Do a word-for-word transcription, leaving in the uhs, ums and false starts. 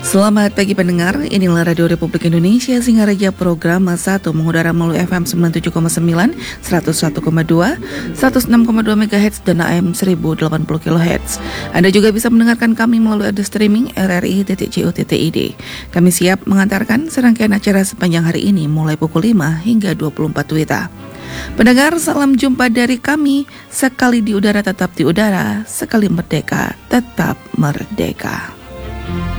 Selamat pagi pendengar, inilah Radio Republik Indonesia Singaraja program satu mengudara melalui F M sembilan puluh tujuh koma sembilan, seratus satu koma dua, seratus enam koma dua megahertz dan A M seribu delapan puluh kilohertz. Anda juga bisa mendengarkan kami melalui audio streaming r r i titik co titik i d. Kami siap mengantarkan serangkaian acara sepanjang hari ini mulai pukul lima hingga dua puluh empat W I B. Pendengar, salam jumpa dari kami. Sekali di udara tetap di udara, sekali merdeka tetap merdeka.